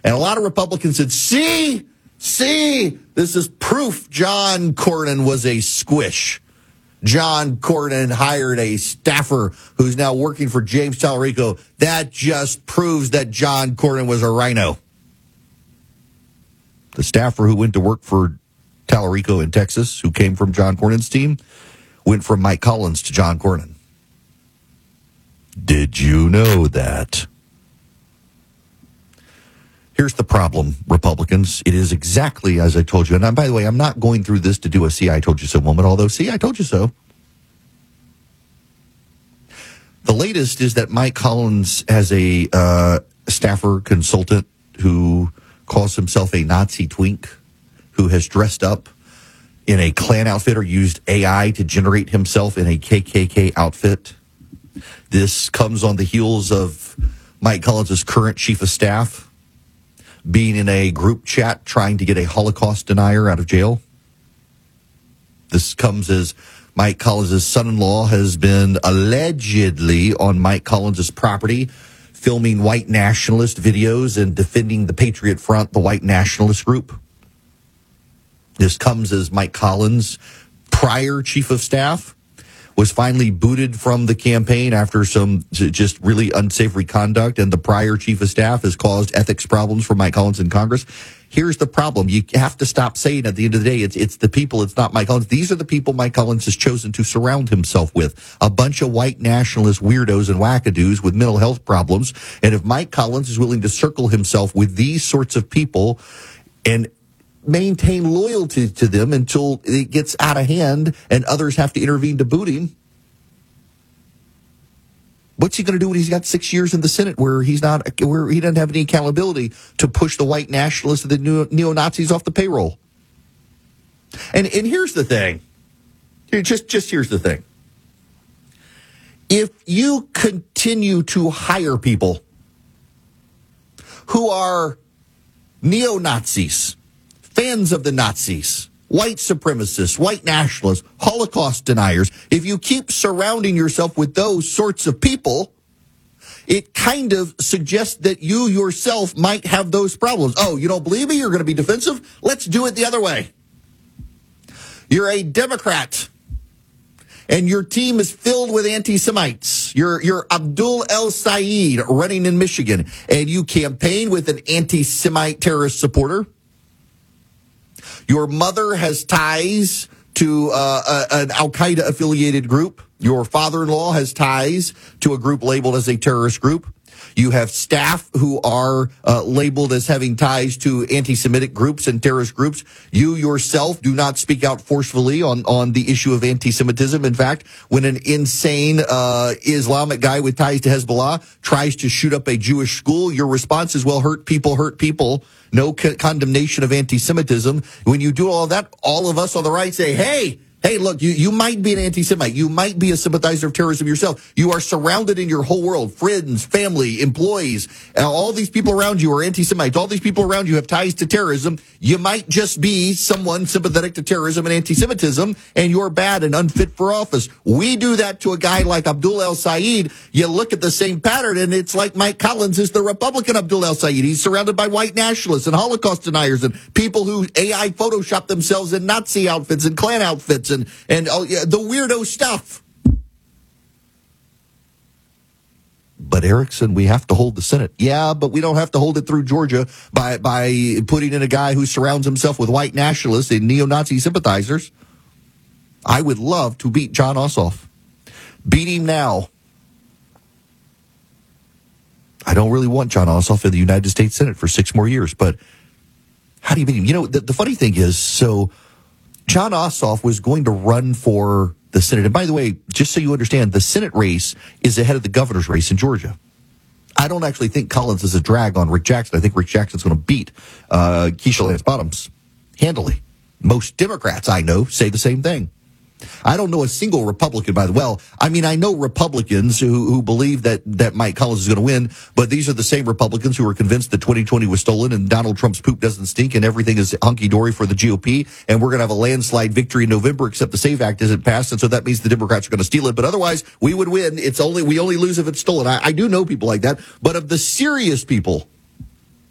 And a lot of Republicans said, see, this is proof John Cornyn was a squish. John Cornyn hired a staffer who's now working for James Tallarico. That just proves that John Cornyn was a rhino. The staffer who went to work for Tallarico in Texas, who came from John Cornyn's team, went from Mike Collins to John Cornyn. Did you know that? Here's the problem, Republicans. It is exactly as I told you. And by the way, I'm not going through this to do a see, I told you so moment, although, see, I told you so. The latest is that Mike Collins has a staffer consultant who calls himself a Nazi twink, who has dressed up in a Klan outfit or used AI to generate himself in a KKK outfit. This comes on the heels of Mike Collins' current chief of staff being in a group chat trying to get a Holocaust denier out of jail. This comes as Mike Collins' son-in-law has been allegedly on Mike Collins' property filming white nationalist videos and defending the Patriot Front, the white nationalist group. This comes as Mike Collins, prior chief of staff, was finally booted from the campaign after some just really unsavory conduct, and the prior chief of staff has caused ethics problems for Mike Collins in Congress. Here's the problem. You have to stop saying at the end of the day, it's the people, it's not Mike Collins. These are the people Mike Collins has chosen to surround himself with. A bunch of white nationalist weirdos and wackadoos with mental health problems. And if Mike Collins is willing to circle himself with these sorts of people and maintain loyalty to them until it gets out of hand and others have to intervene to boot him, what's he going to do when he's got 6 years in the Senate where he doesn't have any accountability to push the white nationalists and the neo-Nazis off the payroll? And here's the thing. Just here's the thing. If you continue to hire people who are neo-Nazis, fans of the Nazis, white supremacists, white nationalists, Holocaust deniers, if you keep surrounding yourself with those sorts of people, it kind of suggests that you yourself might have those problems. Oh, you don't believe me? You're going to be defensive? Let's do it the other way. You're a Democrat, and your team is filled with anti-Semites. You're Abdul El-Sayed running in Michigan, and you campaign with an anti-Semite terrorist supporter. Your mother has ties to an Al-Qaeda affiliated group. Your father-in-law has ties to a group labeled as a terrorist group. You have staff who are labeled as having ties to anti-Semitic groups and terrorist groups. You yourself do not speak out forcefully on the issue of anti-Semitism. In fact, when an insane Islamic guy with ties to Hezbollah tries to shoot up a Jewish school, your response is, well, hurt people. No condemnation of anti-Semitism. When you do all that, all of us on the right say, hey, look, you might be an anti-Semite. You might be a sympathizer of terrorism yourself. You are surrounded in your whole world, friends, family, employees. All these people around you are anti-Semites. All these people around you have ties to terrorism. You might just be someone sympathetic to terrorism and anti-Semitism, and you're bad and unfit for office. We do that to a guy like Abdul El-Sayed. You look at the same pattern, and it's like Mike Collins is the Republican Abdul El-Sayed. He's surrounded by white nationalists and Holocaust deniers and people who AI Photoshop themselves in Nazi outfits and Klan outfits and the weirdo stuff. But Erickson, we have to hold the Senate. Yeah, but we don't have to hold it through Georgia by putting in a guy who surrounds himself with white nationalists and neo-Nazi sympathizers. I would love to beat Jon Ossoff. Beat him now. I don't really want Jon Ossoff in the United States Senate for 6 more years, but how do you beat him? You know, the funny thing is, so Jon Ossoff was going to run for the Senate. And by the way, just so you understand, the Senate race is ahead of the governor's race in Georgia. I don't actually think Collins is a drag on Rick Jackson. I think Rick Jackson's going to beat Keisha Lance Bottoms handily. Most Democrats I know say the same thing. I don't know a single Republican, by the way. Well, I mean, I know Republicans who believe that Mike Collins is going to win, but these are the same Republicans who are convinced that 2020 was stolen and Donald Trump's poop doesn't stink and everything is hunky-dory for the GOP, and we're going to have a landslide victory in November, except the SAVE Act isn't passed, and so that means the Democrats are going to steal it. But otherwise, we would win. We only lose if it's stolen. I do know people like that, but of the serious people